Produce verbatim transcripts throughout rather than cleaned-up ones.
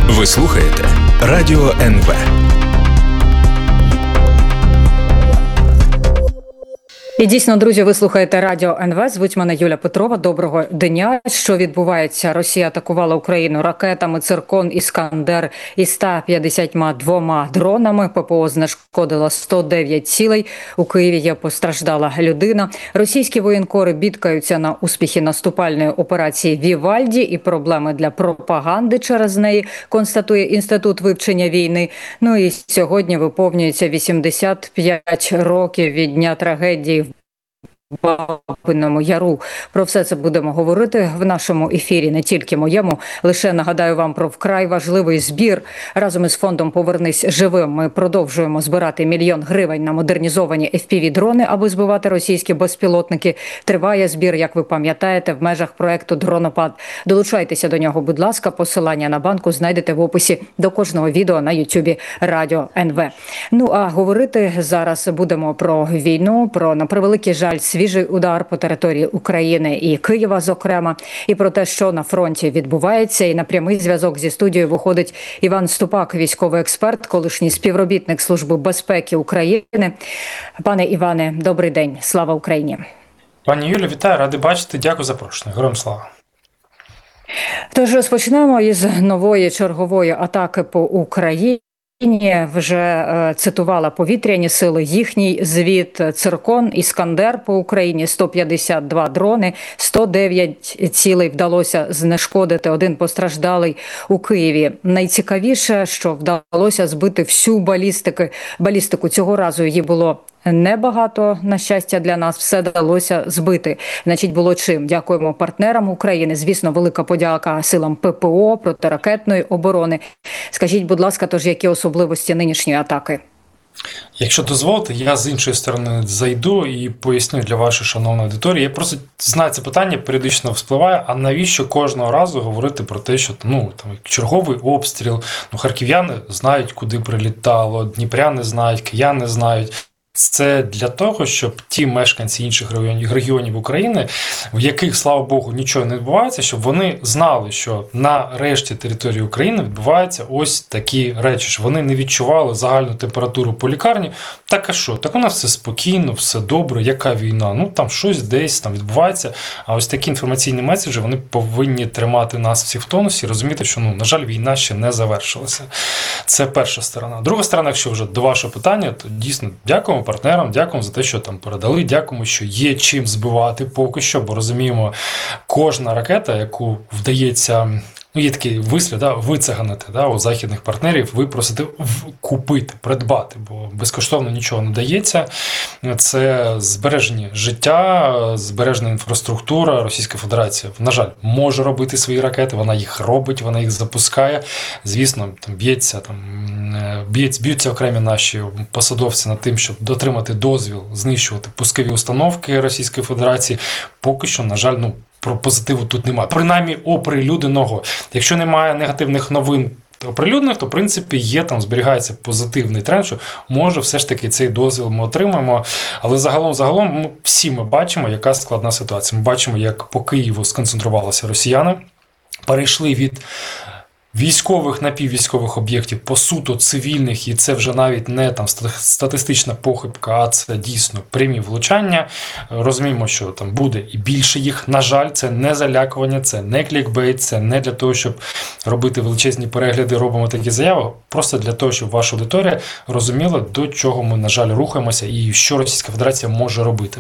Ви слухаєте Радіо ен ве. І дійсно, друзі, ви слухаєте Радіо ен ве. Звуть мене Юля Петрова. Доброго дня. Що відбувається? Росія атакувала Україну ракетами «Циркон», «Іскандер» і ста п'ятдесятьма двома дронами. ППО знешкодило сто дев'ять цілей. У Києві є постраждала людина. Російські воєнкори бідкаються на успіхи наступальної операції «Вівальді» і проблеми для пропаганди через неї, констатує Інститут вивчення війни. Ну і сьогодні виповнюється вісімдесят п'ять років від дня трагедії в Бабиному Яру. Про все це будемо говорити в нашому ефірі, не тільки моєму. Лише нагадаю вам про вкрай важливий збір. Разом із фондом «Повернись живим» ми продовжуємо збирати мільйон гривень на модернізовані еф пі ві-дрони, аби збивати російські безпілотники. Триває збір, як ви пам'ятаєте, в межах проекту «Дронопад». Долучайтеся до нього, будь ласка. Посилання на банку знайдете в описі до кожного відео на ютубі Радіо ен ве. Ну, а говорити зараз будемо про війну, про, на превеликий жаль, свіжий удар по території України і Києва, зокрема, і про те, що на фронті відбувається. І на прямий зв'язок зі студією виходить Іван Ступак, військовий експерт, колишній співробітник Служби безпеки України. Пане Іване, добрий день. Слава Україні. Пані Юлі, вітаю, радий бачити. Дякую за запрошення. Героям слава. Тож розпочнемо із нової чергової атаки по Україні. Вже е, цитувала повітряні сили, їхній звіт: «Циркон», «Іскандер» по Україні, сто п'ятдесят два дрони, сто дев'ять цілей вдалося знешкодити, один постраждалий у Києві. Найцікавіше, що вдалося збити всю балістики. балістику. Цього разу її було небагато, на щастя для нас, все вдалося збити. Значить, було чим. Дякуємо партнерам України. Звісно, велика подяка силам пе пе о, протиракетної оборони. Скажіть, будь ласка, тож які особливості нинішньої атаки? Якщо дозволите, я з іншої сторони зайду і поясню для вашої шановної аудиторії. Я просто знаю, це питання періодично вспливає, а навіщо кожного разу говорити про те, що ну, там, черговий обстріл, ну, харків'яни знають, куди прилітало, дніпряни знають, кияни знають. Це для того, щоб ті мешканці інших регіонів, регіонів України, в яких, слава Богу, нічого не відбувається, щоб вони знали, що на решті території України відбуваються ось такі речі, що вони не відчували загальну температуру по лікарні. Так а що? Так у нас все спокійно, все добре, яка війна? Ну там щось десь там відбувається. А ось такі інформаційні меседжі, вони повинні тримати нас всіх в тонусі, розуміти, що, ну, на жаль, війна ще не завершилася. Це перша сторона. Друга сторона, якщо вже до вашого питання, то дійсно дякуємо партнерам, дякуємо за те, що там передали, дякуємо, що є чим збивати поки що, бо розуміємо, кожна ракета, яку вдається, ну, є такий вислів, да, вицеганити, да, у західних партнерів, випросити купити, придбати, бо безкоштовно нічого не дається. Це збережені життя, збережена інфраструктура. Російська Федерація, на жаль, може робити свої ракети, вона їх робить, вона їх запускає. Звісно, там б'ється, там б'ється, б'ються окремі наші посадовці над тим, щоб дотримати дозвіл знищувати пускові установки Російської Федерації. Поки що, на жаль, ну, про позитиву тут немає. Принаймні оприлюдненого. Якщо немає негативних новин оприлюднених, то в принципі є, там зберігається позитивний тренд, що може все ж таки цей дозвіл ми отримаємо. Але загалом, загалом ми всі ми бачимо, яка складна ситуація. Ми бачимо, як по Києву сконцентрувалися росіяни, перейшли від військових напіввійськових об'єктів по суто цивільних, і це вже навіть не там статистична похибка, а це дійсно прямі влучання. Розуміємо, що там буде і більше їх. На жаль, це не залякування, це не клікбейт, це не для того, щоб робити величезні перегляди, робимо такі заяви, просто для того, щоб ваша аудиторія розуміла, до чого ми, на жаль, рухаємося і що Російська Федерація може робити.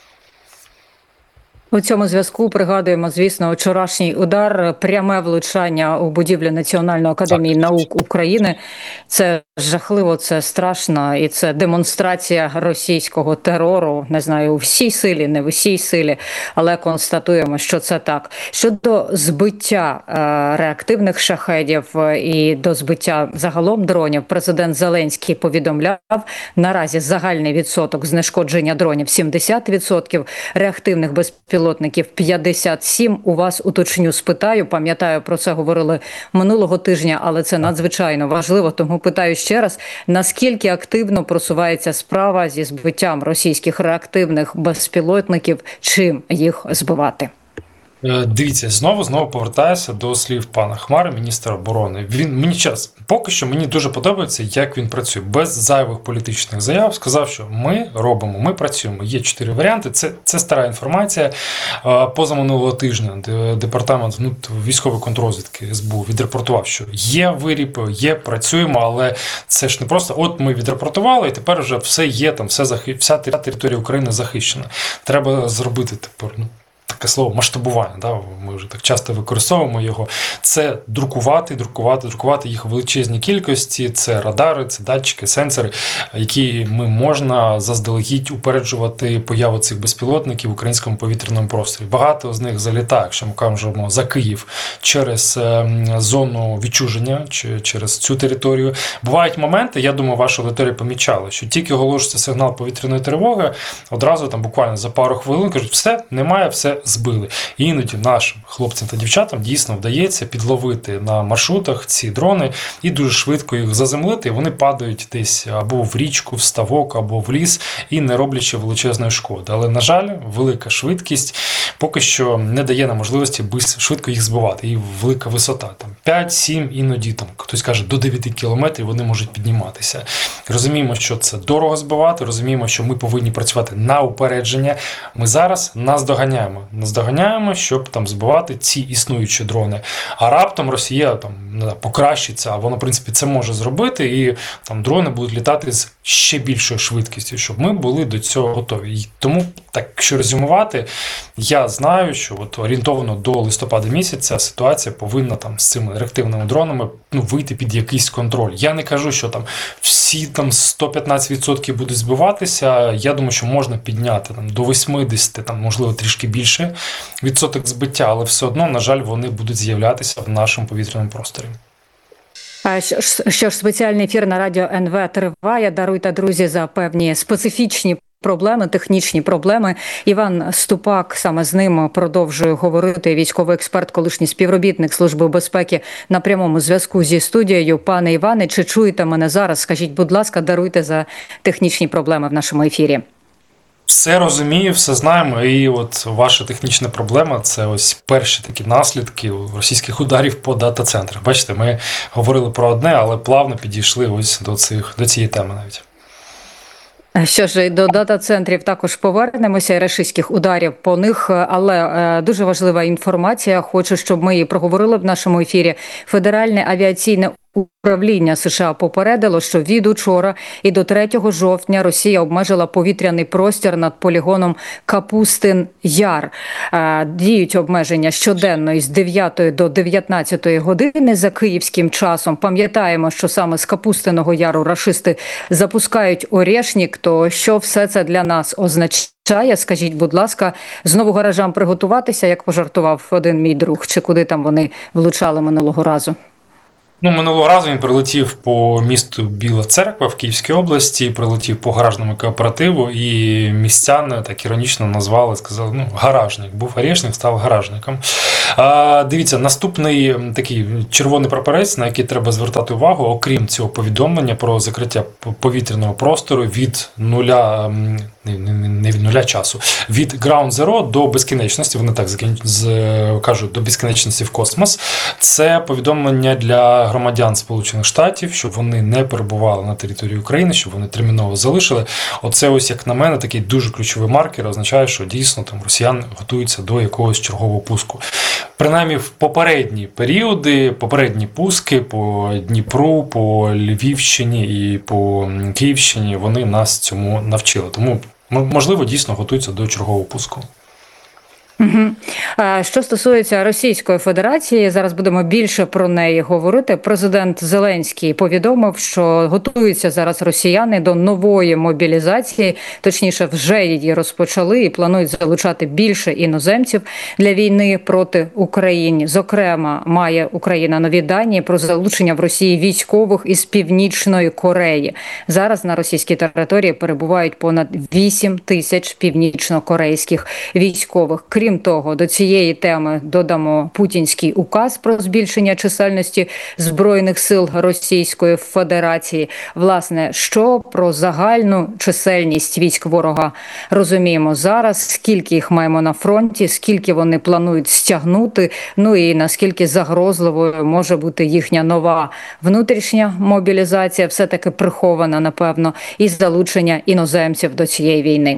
У цьому зв'язку пригадуємо, звісно, вчорашній удар, пряме влучання у будівлю Національної академії наук України. Це жахливо, це страшно, і це демонстрація російського терору, не знаю, у всій силі, не в усій силі, але констатуємо, що це так. Щодо збиття е, реактивних шахедів і до збиття загалом дронів, президент Зеленський повідомляв, наразі загальний відсоток знешкодження дронів сімдесят відсотків, реактивних безпілотних безпілотників п'ятдесят сім. У вас уточню, спитаю, пам'ятаю, про це говорили минулого тижня, але це надзвичайно важливо, тому питаю ще раз, наскільки активно просувається справа зі збиттям російських реактивних безпілотників, чим їх збивати? Дивіться, знову знову повертаюся до слів пана Хмари, міністра оборони. Він мені час, поки що мені дуже подобається, як він працює. Без зайвих політичних заяв сказав, що ми робимо, ми працюємо. Є чотири варіанти. Це, це стара інформація. Позаминулого тижня департамент ну, військової контррозвідки ес бе у відрепортував, що є виріб, є, працюємо, але це ж не просто от ми відрепортували, і тепер вже все є, там все захи... вся територія України захищена. Треба зробити тепер. Ну, таке слово масштабування, да? Ми вже так часто використовуємо його. Це друкувати, друкувати, друкувати їх в величезній кількості. Це радари, це датчики, сенсори, які ми можна заздалегідь упереджувати появу цих безпілотників в українському повітряному просторі. Багато з них залітає, якщо ми кажемо, за Київ через зону відчуження, чи через цю територію. Бувають моменти, я думаю, ваша аудиторія помічала, що тільки оголошується сигнал повітряної тривоги, одразу там буквально за пару хвилин кажуть, все, немає, все збили. І іноді нашим хлопцям та дівчатам дійсно вдається підловити на маршрутах ці дрони і дуже швидко їх заземлити, і вони падають десь або в річку, в ставок, або в ліс, і не роблячи величезної шкоди. Але, на жаль, велика швидкість поки що не дає нам можливості швидко їх збивати. І велика висота. Там п'ять-сім, іноді там, хтось каже, до дев'яти кілометрів вони можуть підніматися. Розуміємо, що це дорого збивати, розуміємо, що ми повинні працювати на упередження. Ми зараз наздоганяємо. Наздоганяємо, щоб там збивати ці існуючі дрони. А раптом Росія там не знаю, покращиться, а вона, в принципі, це може зробити, і там дрони будуть літати з ще більшою швидкістю, щоб ми були до цього готові. І тому, так, якщо резюмувати, я знаю, що от орієнтовно до листопада місяця ситуація повинна там з цими реактивними дронами ну, вийти під якийсь контроль. Я не кажу, що там всі там сто п'ятнадцять відсотків будуть збиватися. Я думаю, що можна підняти там до вісімдесят, там можливо трішки більше відсоток збиття, але все одно, на жаль, вони будуть з'являтися в нашому повітряному просторі. Що ж, що ж, спеціальний ефір на радіо ен ве триває. Даруйте, друзі, за певні специфічні проблеми, технічні проблеми. Іван Ступак, саме з ним продовжує говорити, військовий експерт, колишній співробітник Служби безпеки на прямому зв'язку зі студією. Пане Іване, чи чуєте мене зараз? Скажіть, будь ласка, даруйте за технічні проблеми в нашому ефірі. Все розумію, все знаємо, і от ваша технічна проблема – це ось перші такі наслідки російських ударів по дата-центрах. Бачите, ми говорили про одне, але плавно підійшли ось до, цих, до цієї теми навіть. Що ж, до дата-центрів також повернемося, і рашистських ударів по них, але дуже важлива інформація, хочу, щоб ми її проговорили в нашому ефірі. Федеральне авіаційне управління США попередило, що від учора і до третього жовтня Росія обмежила повітряний простір над полігоном Капустин Яр. Діють обмеження щоденно із дев'ятої до дев'ятнадцятої години за київським часом. Пам'ятаємо, що саме з Капустиного Яру рашисти запускають Орєшнік, то що все це для нас означає? Скажіть, будь ласка, знову гаражам приготуватися, як пожартував один мій друг, чи куди там вони влучали минулого разу? Ну, минулого разу він прилетів по місту Біла Церква в Київській області, прилетів по гаражному кооперативу, і містяни так іронічно назвали, сказали, ну, гаражник. Був Орєшнік, став гаражником. А, дивіться, наступний такий червоний прапорець, на який треба звертати увагу, окрім цього повідомлення про закриття повітряного простору від нуля, не від нуля часу, від Ground Zero до безкінечності, вони так кажуть, до безкінечності в космос. Це повідомлення для громадян Сполучених Штатів, щоб вони не перебували на території України, щоб вони терміново залишили. Оце ось, як на мене, такий дуже ключовий маркер, означає, що дійсно там росіяни готуються до якогось чергового пуску. Принаймні в попередні періоди, попередні пуски по Дніпру, по Львівщині і по Київщині, вони нас цьому навчили. Тому, можливо, дійсно готуються до чергового пуску. Угу. Що стосується Російської Федерації, зараз будемо більше про неї говорити. Президент Зеленський повідомив, що готуються зараз росіяни до нової мобілізації, точніше вже її розпочали і планують залучати більше іноземців для війни проти України. Зокрема, має Україна нові дані про залучення в Росії військових із Північної Кореї. Зараз на російській території перебувають понад вісім тисяч північнокорейських військових. Крім Крім того, до цієї теми додамо путінський указ про збільшення чисельності Збройних сил Російської Федерації. Власне, що про загальну чисельність військ ворога розуміємо зараз, скільки їх маємо на фронті, скільки вони планують стягнути, ну і наскільки загрозливою може бути їхня нова внутрішня мобілізація, все-таки прихована, напевно, і залучення іноземців до цієї війни.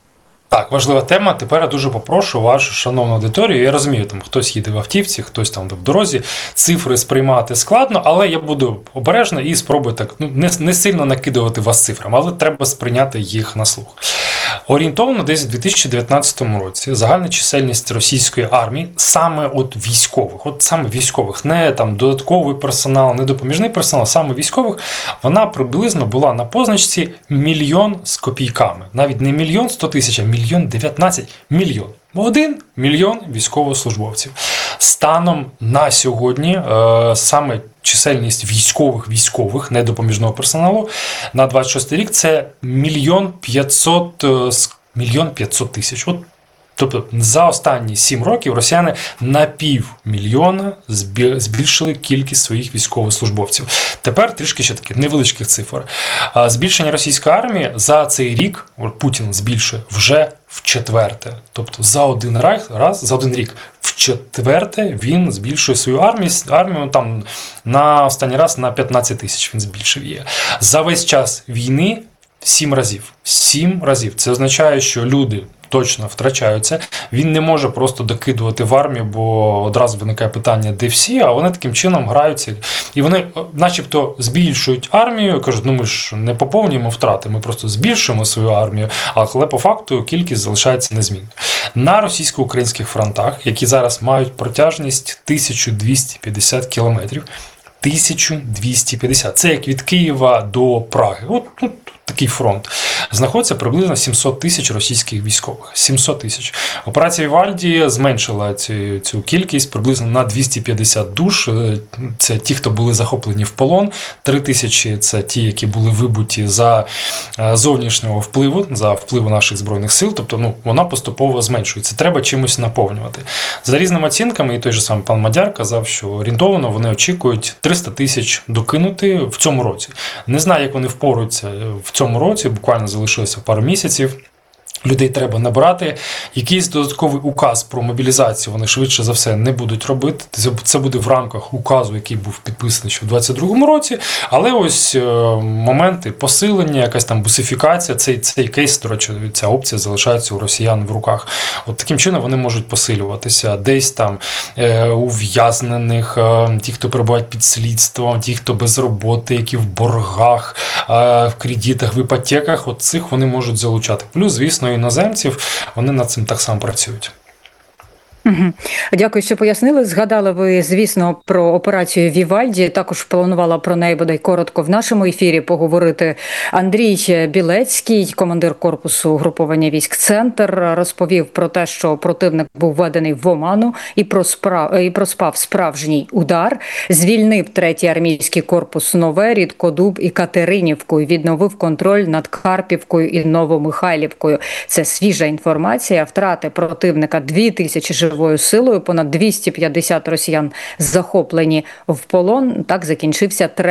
Так, важлива тема. Тепер я дуже попрошу вашу шановну аудиторію. Я розумію, там хтось їде в автівці, хтось там в дорозі. Цифри сприймати складно, але я буду обережно і спробую так ну, не, не сильно накидувати вас цифрами, але треба сприйняти їх на слух. Орієнтовно десь у дві тисячі дев'ятнадцятому році загальна чисельність російської армії, саме от військових, от саме військових, не там додатковий персонал, не допоміжний персонал, саме військових, вона приблизно була на позначці мільйон з копійками. Навіть не мільйон сто тисяч, а мільйон дев'ятнадцять мільйон. Один мільйон військовослужбовців. Станом на сьогодні е, саме чисельність військових військових, не допоміжного персоналу, на двадцять шостий рік це мільйон п'ятсот, мільйон п'ятсот тисяч. От, тобто за останні сім років росіяни на півмільйона збільшили кількість своїх військовослужбовців. Тепер трішки ще таких невеличких цифр. Збільшення російської армії за цей рік Путін збільшує вже в четверте. Тобто за один раз, за один рік в четверте він збільшує свою армію. Армію там на останній раз на п'ятнадцять тисяч він збільшив її. За весь час війни сім разів. Сім разів. Це означає, що люди точно втрачаються. Він не може просто докидувати в армію, бо одразу виникає питання, де всі, а вони таким чином граються. І вони начебто збільшують армію, кажуть, ну ми ж не поповнюємо втрати, ми просто збільшуємо свою армію, але по факту кількість залишається незмінною. На російсько-українських фронтах, які зараз мають протяжність тисячу двісті п'ятдесят кілометрів, тисячу двісті п'ятдесят. Це як від Києва до Праги. От тут такий фронт. Знаходиться приблизно сімсот тисяч російських військових. сімсот тисяч. Операція Вівальді зменшила цю, цю кількість приблизно на двісті п'ятдесят душ. Це ті, хто були захоплені в полон. три тисячі – це ті, які були вибуті за зовнішнього впливу, за впливу наших Збройних сил. Тобто ну, вона поступово зменшується. Треба чимось наповнювати. За різними оцінками, і той же самий пан Мадяр казав, що орієнтовно вони очікують триста тисяч докинути в цьому році. Не знаю, як вони впоруються в цьому році, буквально залишилося пару місяців. Людей треба набрати. Якийсь додатковий указ про мобілізацію вони швидше за все не будуть робити. Це буде в рамках указу, який був підписаний ще в двадцять другому році. Але ось моменти посилення, якась там бусифікація, цей, цей кейс, до речі, ця опція залишається у росіян в руках. От таким чином вони можуть посилюватися. Десь там ув'язнених, ті, хто перебувають під слідством, ті, хто без роботи, які в боргах, в кредитах, в іпотеках, от цих вони можуть залучати. Плюс, звісно, іноземців, вони над цим так само працюють. Угу. Дякую, що пояснили. Згадали ви, звісно, про операцію Вівальді. Також планувала про неї, бодай, коротко в нашому ефірі поговорити Андрій Білецький, командир корпусу угруповання військ «Центр», розповів про те, що противник був введений в оману і проспав, і проспав справжній удар, звільнив третій армійський корпус Нове, Рідкодуб і Катеринівку, і відновив контроль над Харківкою і Новомихайлівкою. Це свіжа інформація. Втрати противника дві тисячі живою силою, понад двісті п'ятдесят росіян захоплені в полон. Так закінчився третій